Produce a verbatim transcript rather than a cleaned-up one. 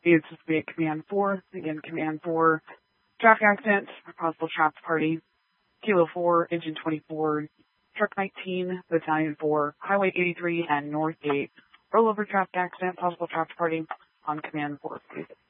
It's be Command four, again, Command four, traffic accident, possible trapped party, Kilo four, Engine twenty-four, Truck nineteen, Battalion four, Highway eighty-three, and North eight. Rollover traffic accident, possible trapped party on Command four, please.